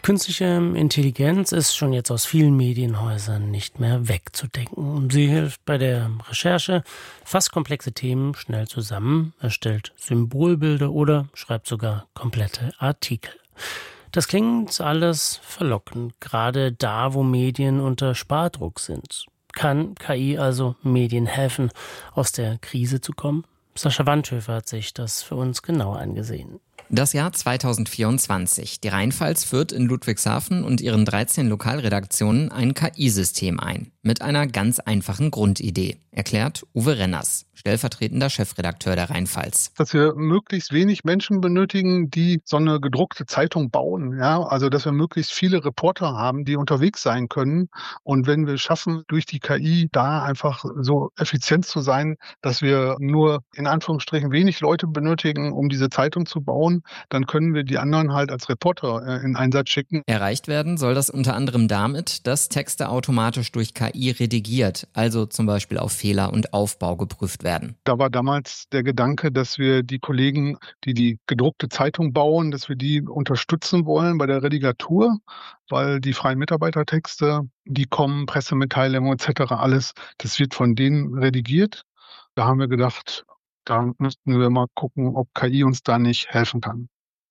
Künstliche Intelligenz ist schon jetzt aus vielen Medienhäusern nicht mehr wegzudenken. Sie hilft bei der Recherche, fasst komplexe Themen schnell zusammen, erstellt Symbolbilder oder schreibt sogar komplette Artikel. Das klingt alles verlockend, gerade da, wo Medien unter Spardruck sind. Kann KI also Medien helfen, aus der Krise zu kommen? Sascha Wandhöfer hat sich das für uns genauer angesehen. Das Jahr 2024. Die Rheinpfalz führt in Ludwigshafen und ihren 13 Lokalredaktionen ein KI-System ein. Mit einer ganz einfachen Grundidee, erklärt Uwe Renners, stellvertretender Chefredakteur der Rheinpfalz. Dass wir möglichst wenig Menschen benötigen, die so eine gedruckte Zeitung bauen. Ja? Also dass wir möglichst viele Reporter haben, die unterwegs sein können. Und wenn wir schaffen, durch die KI da einfach so effizient zu sein, dass wir nur in Anführungsstrichen wenig Leute benötigen, um diese Zeitung zu bauen, dann können wir die anderen halt als Reporter in Einsatz schicken. Erreicht werden soll das unter anderem damit, dass Texte automatisch durch KI redigiert, also zum Beispiel auf Fehler und Aufbau geprüft werden. Da war damals der Gedanke, dass wir die Kollegen, die die gedruckte Zeitung bauen, dass wir die unterstützen wollen bei der Redigatur, weil die freien Mitarbeitertexte, die kommen, Pressemitteilungen etc., alles, das wird von denen redigiert. Da haben wir gedacht, da müssten wir mal gucken, ob KI uns da nicht helfen kann.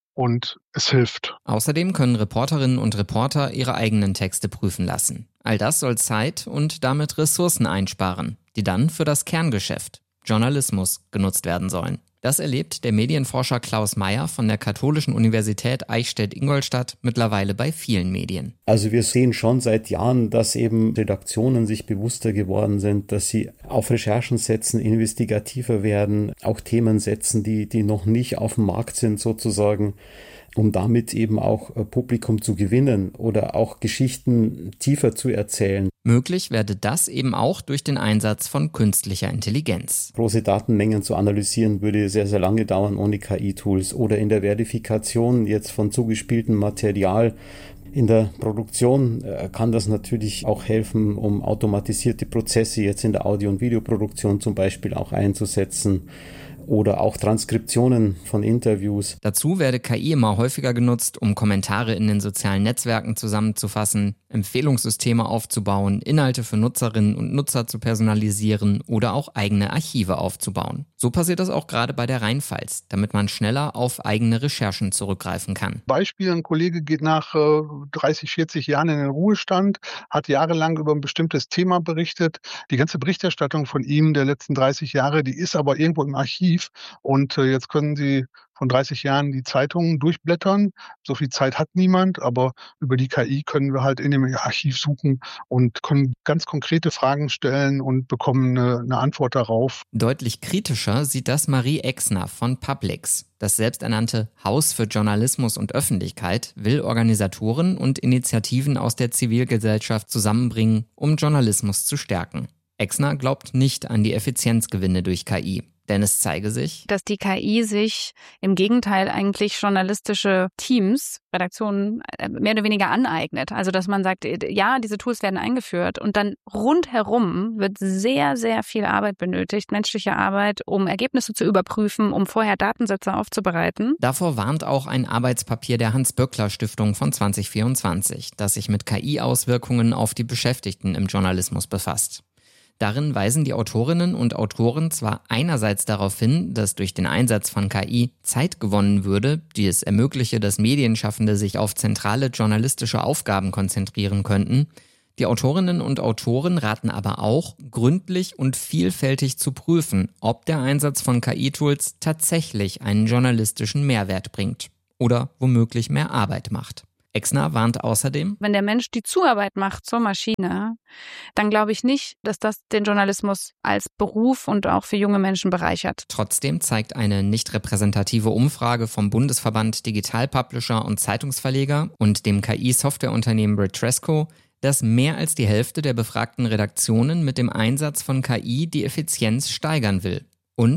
Und es hilft. Außerdem können Reporterinnen und Reporter ihre eigenen Texte prüfen lassen. All das soll Zeit und damit Ressourcen einsparen, die dann für das Kerngeschäft, Journalismus, genutzt werden sollen. Das erlebt der Medienforscher Klaus Meyer von der Katholischen Universität Eichstätt-Ingolstadt mittlerweile bei vielen Medien. Also wir sehen schon seit Jahren, dass eben Redaktionen sich bewusster geworden sind, dass sie auf Recherchen setzen, investigativer werden, auch Themen setzen, die noch nicht auf dem Markt sind sozusagen, um damit eben auch Publikum zu gewinnen oder auch Geschichten tiefer zu erzählen. Möglich werde das eben auch durch den Einsatz von künstlicher Intelligenz. Große Datenmengen zu analysieren würde sehr, sehr lange dauern ohne KI-Tools. Oder in der Verifikation jetzt von zugespieltem Material. In der Produktion kann das natürlich auch helfen, um automatisierte Prozesse jetzt in der Audio- und Videoproduktion zum Beispiel auch einzusetzen. Oder auch Transkriptionen von Interviews. Dazu werde KI immer häufiger genutzt, um Kommentare in den sozialen Netzwerken zusammenzufassen, Empfehlungssysteme aufzubauen, Inhalte für Nutzerinnen und Nutzer zu personalisieren oder auch eigene Archive aufzubauen. So passiert das auch gerade bei der Rheinpfalz, damit man schneller auf eigene Recherchen zurückgreifen kann. Beispiel, ein Kollege geht nach 30, 40 Jahren in den Ruhestand, hat jahrelang über ein bestimmtes Thema berichtet. Die ganze Berichterstattung von ihm der letzten 30 Jahre, die ist aber irgendwo im Archiv. Und jetzt können Sie von 30 Jahren die Zeitungen durchblättern. So viel Zeit hat niemand, aber über die KI können wir halt in dem Archiv suchen und können ganz konkrete Fragen stellen und bekommen eine Antwort darauf. Deutlich kritischer sieht das Marie Exner von Publix. Das selbsternannte Haus für Journalismus und Öffentlichkeit will Organisatoren und Initiativen aus der Zivilgesellschaft zusammenbringen, um Journalismus zu stärken. Exner glaubt nicht an die Effizienzgewinne durch KI. Denn es zeige sich, dass die KI sich im Gegenteil eigentlich journalistische Teams, Redaktionen mehr oder weniger aneignet. Also dass man sagt, ja, diese Tools werden eingeführt und dann rundherum wird sehr, sehr viel Arbeit benötigt, menschliche Arbeit, um Ergebnisse zu überprüfen, um vorher Datensätze aufzubereiten. Davor warnt auch ein Arbeitspapier der Hans-Böckler-Stiftung von 2024, das sich mit KI-Auswirkungen auf die Beschäftigten im Journalismus befasst. Darin weisen die Autorinnen und Autoren zwar einerseits darauf hin, dass durch den Einsatz von KI Zeit gewonnen würde, die es ermögliche, dass Medienschaffende sich auf zentrale journalistische Aufgaben konzentrieren könnten. Die Autorinnen und Autoren raten aber auch, gründlich und vielfältig zu prüfen, ob der Einsatz von KI-Tools tatsächlich einen journalistischen Mehrwert bringt oder womöglich mehr Arbeit macht. Exner warnt außerdem: Wenn der Mensch die Zuarbeit macht zur Maschine, dann glaube ich nicht, dass das den Journalismus als Beruf und auch für junge Menschen bereichert. Trotzdem zeigt eine nicht repräsentative Umfrage vom Bundesverband Digital Publisher und Zeitungsverleger und dem KI-Softwareunternehmen Retresco, dass mehr als die Hälfte der befragten Redaktionen mit dem Einsatz von KI die Effizienz steigern will. Und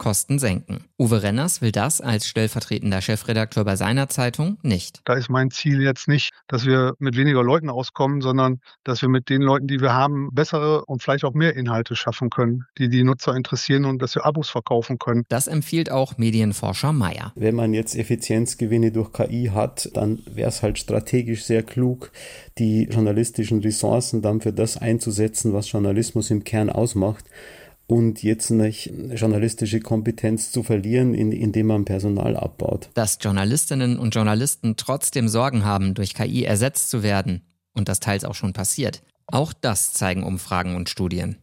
Kosten senken. Uwe Renners will das als stellvertretender Chefredakteur bei seiner Zeitung nicht. Da ist mein Ziel jetzt nicht, dass wir mit weniger Leuten auskommen, sondern dass wir mit den Leuten, die wir haben, bessere und vielleicht auch mehr Inhalte schaffen können, die die Nutzer interessieren und dass wir Abos verkaufen können. Das empfiehlt auch Medienforscher Meyer. Wenn man jetzt Effizienzgewinne durch KI hat, dann wäre es halt strategisch sehr klug, die journalistischen Ressourcen dann für das einzusetzen, was Journalismus im Kern ausmacht. Und jetzt nicht journalistische Kompetenz zu verlieren, indem man Personal abbaut. Dass Journalistinnen und Journalisten trotzdem Sorgen haben, durch KI ersetzt zu werden, und das teils auch schon passiert, auch das zeigen Umfragen und Studien.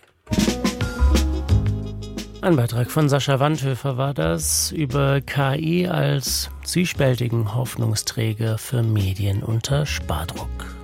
Ein Beitrag von Sascha Wandhöfer war das über KI als zwiespältigen Hoffnungsträger für Medien unter Spardruck.